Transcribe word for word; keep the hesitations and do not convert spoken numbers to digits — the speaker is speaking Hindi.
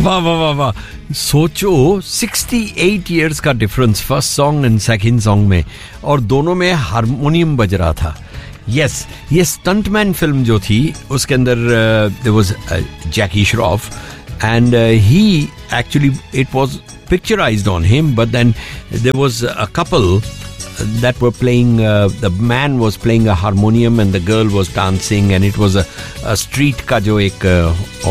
वाह वाह वाह वाह, सोचो अड़सठ इयर्स का difference first song and second song में, और दोनों में हारमोनियम बज रहा था. यस, ये स्टंटमैन फिल्म जो थी उसके अंदर there was Jackie Shroff and uh, he actually, it was picturized on him, but then there was a couple that were playing, uh, the man was playing a harmonium and the girl was dancing, and it was a, a street ka jo ek uh,